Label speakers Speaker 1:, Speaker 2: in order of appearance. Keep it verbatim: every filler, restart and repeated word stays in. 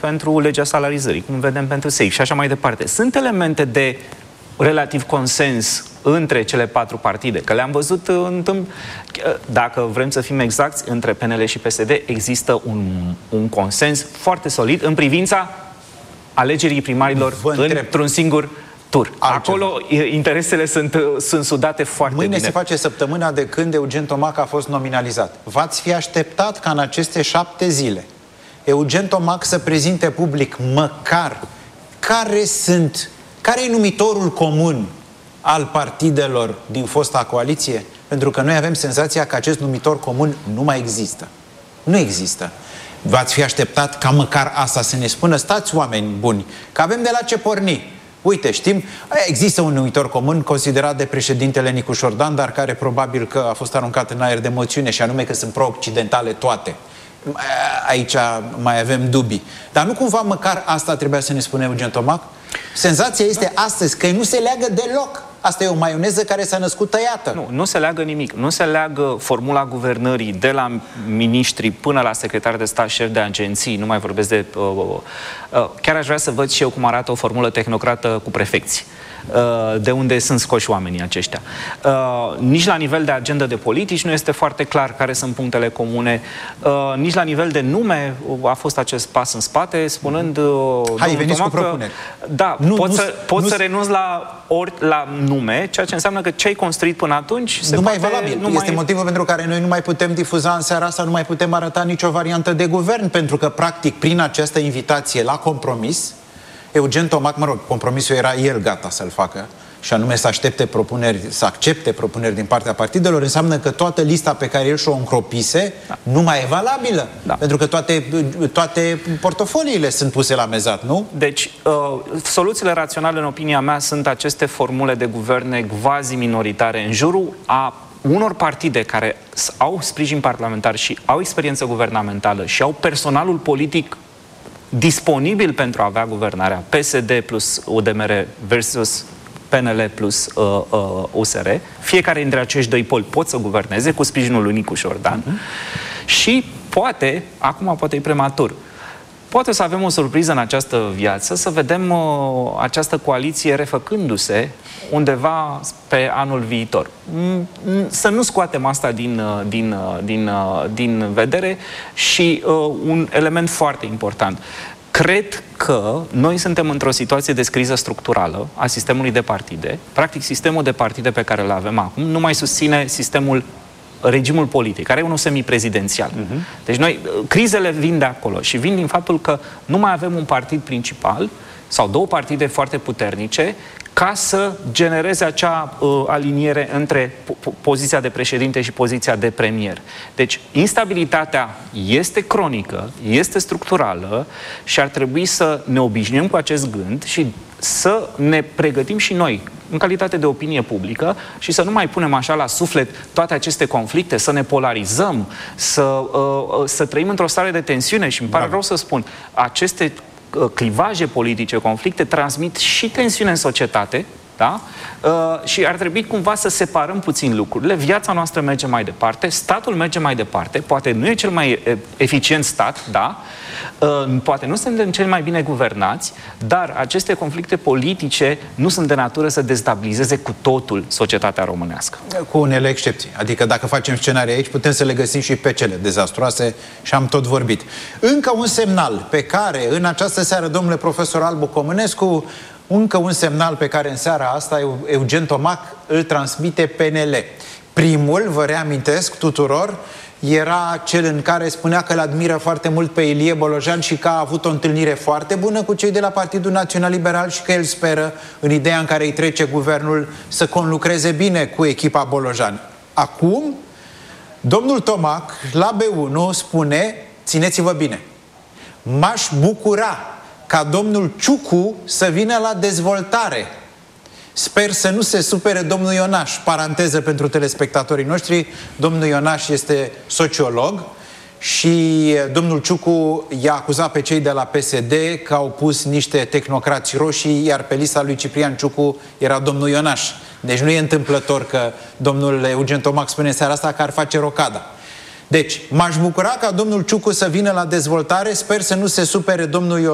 Speaker 1: pentru legea salarizării, cum vedem pentru S E I F și așa mai departe. Sunt elemente de relativ consens între cele patru partide, că le-am văzut în, dacă vrem să fim exacti, între P N L și P S D există un, un consens foarte solid în privința alegerii primarilor într-un singur tur. Altceva. Acolo interesele sunt, sunt sudate foarte
Speaker 2: Mâine
Speaker 1: bine.
Speaker 2: se face săptămâna de când Eugen Tomac a fost nominalizat. V-ați fi așteptat ca în aceste șapte zile Eugen Tomac să prezinte public măcar care sunt, care e numitorul comun al partidelor din fosta coaliție? Pentru că noi avem senzația că acest numitor comun nu mai există. Nu există. V-ați fi așteptat ca măcar asta să ne spună: stați, oameni buni, că avem de la ce porni. Uite, știm, există un numitor comun considerat de președintele Nicu Șordan, dar care probabil că a fost aruncat în aer de moțiune, și anume că sunt pro-occidentale toate. Aici mai avem dubii. Dar nu cumva măcar asta trebuia să ne spune Eugen Tomac? Senzația este astăzi că nu se leagă deloc. Asta e o maioneză care s-a născut tăiată.
Speaker 1: Nu, nu se leagă nimic. Nu se leagă formula guvernării de la miniștri până la secretari de stat, șef de agenții. Nu mai vorbesc de... Uh, uh, chiar aș vrea să văd și eu cum arată o formulă tehnocrată cu prefecți. Uh, de unde sunt scoși oamenii aceștia. Uh, nici la nivel de agendă de politici nu este foarte clar care sunt punctele comune. Uh, nici la nivel de nume a fost acest pas în spate, spunând... Uh,
Speaker 2: Hai, veniți cu propuneri.
Speaker 1: Da,
Speaker 2: nu,
Speaker 1: poți
Speaker 2: nu,
Speaker 1: să, pot
Speaker 2: nu,
Speaker 1: să renunți la, ori, la nume, ceea ce înseamnă că ce ai construit până atunci se
Speaker 2: nu mai e
Speaker 1: poate,
Speaker 2: valabil.
Speaker 1: Nu
Speaker 2: este
Speaker 1: mai...
Speaker 2: motivul pentru care noi nu mai putem difuza în seara asta, nu mai putem arăta nicio variantă de guvern, pentru că, practic, prin această invitație la compromis, Eugen Tomac, mă rog, compromisul era el gata să-l facă, și anume să aștepte propuneri, să accepte propuneri din partea partidelor, înseamnă că toată lista pe care el și-o încropise da. nu mai e valabilă. Da. Pentru că toate, toate portofoliile sunt puse la mezat, nu?
Speaker 1: Deci, uh, soluțiile raționale, în opinia mea, sunt aceste formule de guverne quasi-minoritare în jurul a unor partide care au sprijin parlamentar și au experiență guvernamentală și au personalul politic disponibil pentru a avea guvernarea. P S D plus U D M R versus P N L plus uh, uh, U S R. Fiecare dintre acești doi poli pot să guverneze cu sprijinul lui Nicu Șordan. Uh-huh. Și poate, acum poate e prematur, poate să avem o surpriză în această viață, să vedem uh, această coaliție refăcându-se undeva pe anul viitor. Să nu scoatem asta din, din, din, din vedere și uh, un element foarte important. Cred că noi suntem într-o situație de criză structurală a sistemului de partide. Practic, sistemul de partide pe care îl avem acum nu mai susține sistemul, regimul politic, care e unul semiprezidențial. Uh-huh. Deci noi, crizele vin de acolo și vin din faptul că nu mai avem un partid principal sau două partide foarte puternice ca să genereze acea uh, aliniere între po poziția de președinte și poziția de premier. Deci, instabilitatea este cronică, este structurală și ar trebui să ne obișnuim cu acest gând și să ne pregătim și noi, în calitate de opinie publică, și să nu mai punem așa la suflet toate aceste conflicte, să ne polarizăm, să, uh, să trăim într-o stare de tensiune. Și îmi pare rău să spun, aceste clivaje politice, conflicte, transmit și tensiune în societate, da? Uh, și ar trebui cumva să separăm puțin lucrurile. Viața noastră merge mai departe, statul merge mai departe, poate nu e cel mai eficient stat, da? Uh, poate nu suntem cel mai bine guvernați, dar aceste conflicte politice nu sunt de natură să destabilizeze cu totul societatea românească.
Speaker 2: Cu unele excepții. Adică dacă facem scenarii aici, putem să le găsim și pe cele dezastroase și am tot vorbit. Încă un semnal pe care în această seară, domnule profesor Albu Comănescu, încă un semnal pe care în seara asta Eugen Tomac îl transmite P N L. Primul, vă reamintesc tuturor, era cel în care spunea că îl admiră foarte mult pe Ilie Bolojan și că a avut o întâlnire foarte bună cu cei de la Partidul Național Liberal și că el speră, în ideea în care îi trece guvernul, să conlucreze bine cu echipa Bolojan. Acum, domnul Tomac, la B unu, spune, țineți-vă bine, m-aș bucura ca domnul Ciucu să vină la dezvoltare. Sper să nu se supere domnul Ionaș. Paranteză pentru telespectatorii noștri, domnul Ionaș este sociolog și domnul Ciucu i-a acuzat pe cei de la P S D că au pus niște tehnocrați roșii, iar pe lista lui Ciprian Ciucu era domnul Ionaș. Deci nu e întâmplător că domnul Eugen Tomac spune în seara asta că ar face rocada. Deci, m-aș bucura ca domnul Ciucu să vină la dezvoltare, sper să nu se supere domnul Ionaș.